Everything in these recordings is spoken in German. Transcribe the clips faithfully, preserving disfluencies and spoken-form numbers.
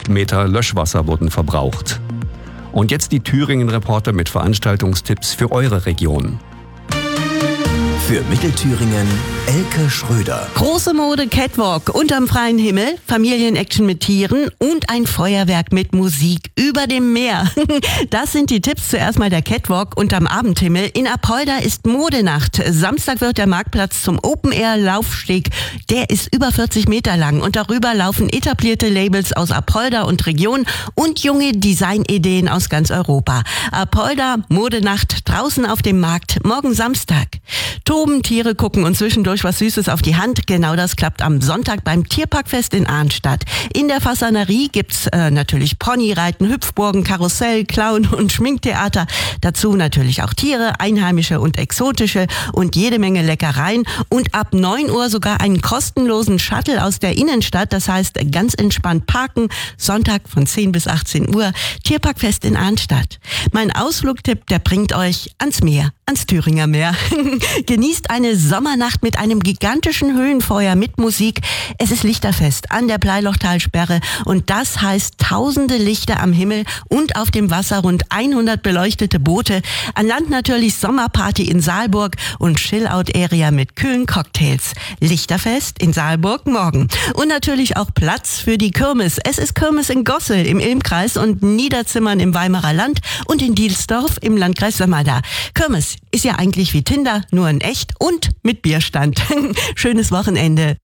Kubikmeter Löschwasser wurden verbraucht. Und jetzt die Thüringen-Reporter mit Veranstaltungstipps für eure Region. Für Mittelthüringen Elke Schröder. Große Mode, Catwalk unterm freien Himmel, Familienaction mit Tieren und ein Feuerwerk mit Musik über dem Meer. Das sind die Tipps. Zuerst mal der Catwalk unterm Abendhimmel. In Apolda ist Modenacht. Samstag wird der Marktplatz zum Open-Air-Laufsteg. Der ist über vierzig Meter lang und darüber laufen etablierte Labels aus Apolda und Region und junge Designideen aus ganz Europa. Apolda, Modenacht, draußen auf dem Markt, morgen Samstag. Toben, Tiere gucken und zwischendurch was Süßes auf die Hand. Genau das klappt am Sonntag beim Tierparkfest in Arnstadt. In der Fasanerie gibt's äh, natürlich Ponyreiten, Hüpfburgen, Karussell, Clown und Schminktheater. Dazu natürlich auch Tiere, einheimische und exotische und jede Menge Leckereien. Und ab neun Uhr sogar einen kostenlosen Shuttle aus der Innenstadt. Das heißt, ganz entspannt parken. Sonntag von zehn bis achtzehn Uhr. Tierparkfest in Arnstadt. Mein Ausflugtipp, der bringt euch ans Meer, ans Thüringer Meer. Genießt eine Sommernacht mit einem gigantischen Höhenfeuer mit Musik. Es ist Lichterfest an der Bleilochtalsperre und das heißt tausende Lichter am Himmel und auf dem Wasser rund hundert beleuchtete Boote. An Land natürlich Sommerparty in Saalburg und Chill-Out-Area mit kühlen Cocktails. Lichterfest in Saalburg morgen. Und natürlich auch Platz für die Kirmes. Es ist Kirmes in Gossel im Ilmkreis und Niederzimmern im Weimarer Land und in Dielsdorf im Landkreis Sömmerda. Kirmes ist ja eigentlich wie Tinder, nur in echt und mit Bierstand. Schönes Wochenende.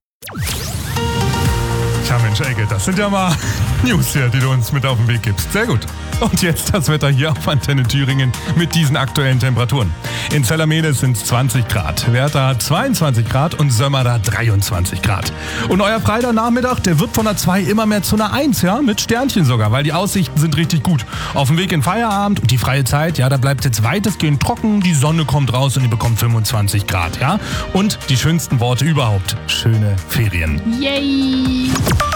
Ja Mensch, Elke, das sind ja mal News hier, die du uns mit auf den Weg gibst. Sehr gut. Und jetzt das Wetter hier auf Antenne Thüringen mit diesen aktuellen Temperaturen. In Zellermede sind es zwanzig Grad, Werther hat zweiundzwanzig Grad und Sömmerda dreiundzwanzig Grad. Und euer Freitagnachmittag, der wird von einer zwei immer mehr zu einer eins, ja, mit Sternchen sogar, weil die Aussichten sind richtig gut. Auf dem Weg in Feierabend und die freie Zeit, ja, da bleibt jetzt weitestgehend trocken, die Sonne kommt raus und ihr bekommt fünfundzwanzig Grad, ja. Und die schönsten Worte überhaupt, schöne Ferien. Yay!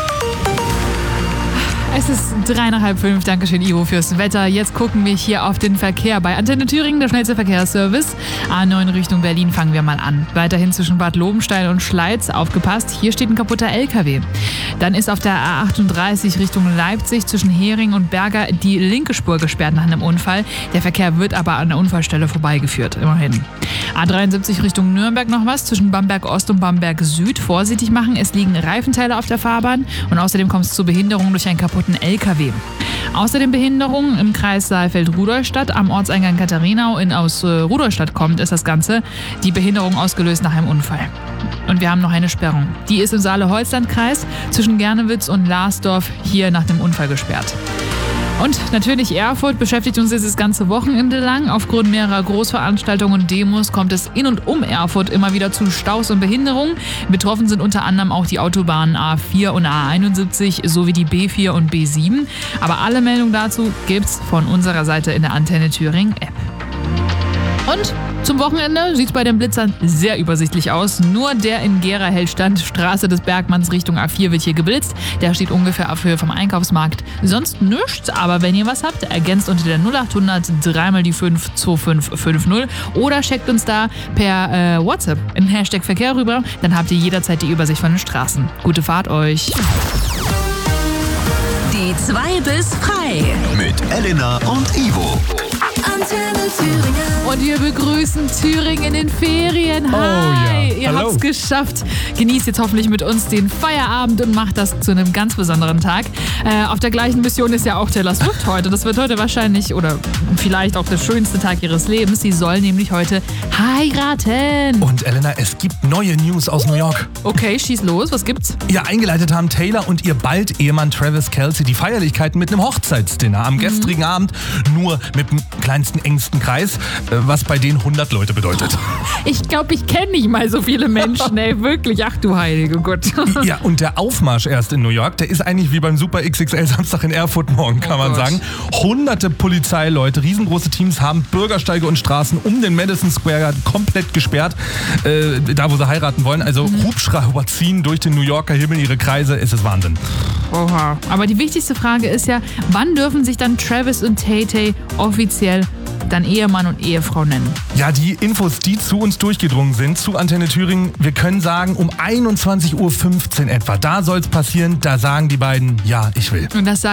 Es ist drei nach halb fünf. Dankeschön, Ivo, fürs Wetter. Jetzt gucken wir hier auf den Verkehr bei Antenne Thüringen, der schnellste Verkehrsservice. A neun Richtung Berlin fangen wir mal an. Weiterhin zwischen Bad Lobenstein und Schleiz. Aufgepasst, hier steht ein kaputter L K W. Dann ist auf der A achtunddreißig Richtung Leipzig zwischen Hering und Berger die linke Spur gesperrt nach einem Unfall. Der Verkehr wird aber an der Unfallstelle vorbeigeführt, immerhin. A dreiundsiebzig Richtung Nürnberg noch was. Zwischen Bamberg Ost und Bamberg Süd vorsichtig machen. Es liegen Reifenteile auf der Fahrbahn und außerdem kommt es zu Behinderungen durch einen kaputten L K W. Außerdem Behinderungen im Kreis Saalfeld-Rudolstadt. Am Ortseingang Katharinau in aus äh, Rudolstadt kommt, ist das Ganze. Die Behinderung ausgelöst nach einem Unfall. Und wir haben noch eine Sperrung. Die ist im Saale-Holzland-Kreis zwischen Gernewitz und Larsdorf hier nach dem Unfall gesperrt. Und natürlich Erfurt beschäftigt uns jetzt das ganze Wochenende lang. Aufgrund mehrerer Großveranstaltungen und Demos kommt es in und um Erfurt immer wieder zu Staus und Behinderungen. Betroffen sind unter anderem auch die Autobahnen A vier und A einundsiebzig sowie die B vier und B sieben. Aber alle Meldungen dazu gibt's von unserer Seite in der Antenne Thüringen App. Und zum Wochenende sieht es bei den Blitzern sehr übersichtlich aus. Nur der in Gera-Hellstand, Straße des Bergmanns Richtung A vier wird hier geblitzt. Der steht ungefähr auf Höhe vom Einkaufsmarkt. Sonst nichts, aber wenn ihr was habt, ergänzt unter der null achthundert drei mal die fünf zwei fünf fünf null oder checkt uns da per äh, WhatsApp in Hashtag Verkehr rüber. Dann habt ihr jederzeit die Übersicht von den Straßen. Gute Fahrt euch. Die zwei bis frei. Mit Elena und Ivo. Antenne Thüringen. Und wir begrüßen Thüringen in den Ferien. Hi, Oh ja. ihr Hallo. habt's geschafft. Genießt jetzt hoffentlich mit uns den Feierabend und macht das zu einem ganz besonderen Tag. Äh, auf der gleichen Mission ist ja auch Taylor Swift heute. Das wird heute wahrscheinlich oder vielleicht auch der schönste Tag ihres Lebens. Sie soll nämlich heute heiraten. Und Elena, es gibt neue News aus New York. Okay, schieß los. Was gibt's? Ja, eingeleitet haben Taylor und ihr bald Ehemann Travis Kelce die Feierlichkeiten mit einem Hochzeitsdinner am gestrigen Abend, nur mit dem kleinsten, engsten Kreis, äh, was bei denen hundert Leute bedeutet. Ich glaube, ich kenne nicht mal so viele Menschen, ey, wirklich. Ach du heilige Gott. Ja, und der Aufmarsch erst in New York, der ist eigentlich wie beim Super X X L Samstag in Erfurt morgen, kann Oh man Gott. sagen. Hunderte Polizeileute, riesengroße Teams haben Bürgersteige und Straßen um den Madison Square Garden komplett gesperrt, äh, da wo sie heiraten wollen. Also Mhm. Hubschrauber ziehen durch den New Yorker Himmel ihre Kreise, es ist Wahnsinn. Oha. Aber die wichtigste Frage ist ja, wann dürfen sich dann Travis und Tay-Tay offiziell dann Ehemann und Ehefrau nennen? Ja, die Infos, die zu uns durchgedrungen sind, zu Antenne Thüringen, wir können sagen, um einundzwanzig Uhr fünfzehn etwa, da soll es passieren, da sagen die beiden, ja, ich will. Und das